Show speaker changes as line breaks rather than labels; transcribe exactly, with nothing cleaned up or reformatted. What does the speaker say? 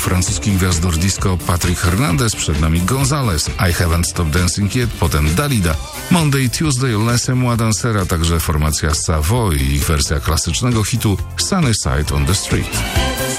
francuskich gwiazdur disco Patrick Hernandez, przed nami Gonzales, I Haven't Stopped Dancing Yet, potem Dalida, Monday Tuesday, Laissez-moi danser, a także formacja Savoy i ich wersja klasycznego hitu Sunny Side on the Street.